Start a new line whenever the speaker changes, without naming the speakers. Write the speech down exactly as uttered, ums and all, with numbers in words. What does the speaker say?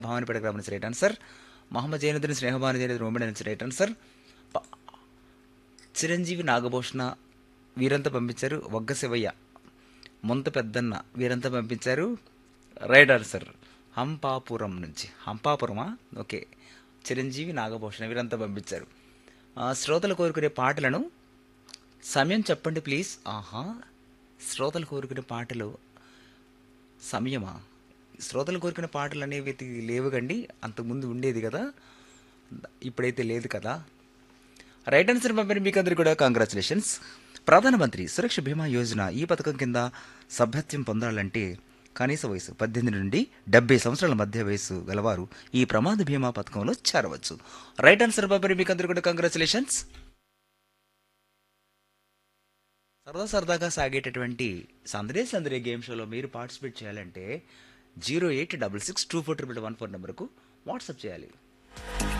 భావనపేట గ్రామం నుంచి right answer. Mohammed Zainuddin Snehabhanu Zainuddin ఉమ్మడి నుంచి రైట్ ఆన్సర్. ప- చిరంజీవి నాగభూషణ వీరంతా పంపించారు. వగ్గ శివయ్య ముంత పెద్దన్న వీరంతా పంపించారు. Right answer. హంపాపురం నుంచి హంపాపురమా ఓకే. చిరంజీవి నాగభూషణ వీరంతా పంపించారు. ఆ, శ్రోతలు కోరుకునే పాటలను సమయం చెప్పండి ప్లీజ్. ఆహా, శ్రోతలు కోరుకునే పాటలు సమయమా? శ్రోతలు కోరుకునే పాటలు అనేవి లేవు కండి, అంతకుముందు ఉండేది కదా, ఇప్పుడైతే లేదు కదా. రైట్ ఆన్సర్ పంపిన మీకు అందరికీ కూడా కంగ్రాచులేషన్స్. ప్రధానమంత్రి సురక్ష బీమా యోజన ఈ పథకం కింద సభ్యత్వం పొందాలంటే కనీస వయసు పద్దెనిమిది నుండి డెబ్బై సంవత్సరాల మధ్య వయసు గలవారు ఈ ప్రమాద బీమా పథకంలో చేరవచ్చు. రైట్ ఆన్సర్ పంపిన మీకు అందరికీ కూడా కంగ్రాచులేషన్స్. సరదా సరదాగా సాగేటటువంటి సందడే సందడే గేమ్ షోలో మీరు పార్టిసిపేట్ చేయాలంటే zero eight double six two four triple one four నెంబర్కు వాట్సాప్ చేయాలి.